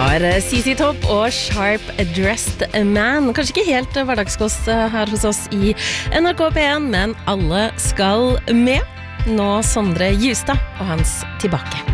var CC Top og Sharp Dressed Man. Kanskje ikke helt hverdagskost her hos oss i NRK P1, men alle skal med. Nå Sondre Justad og hans Tilbake.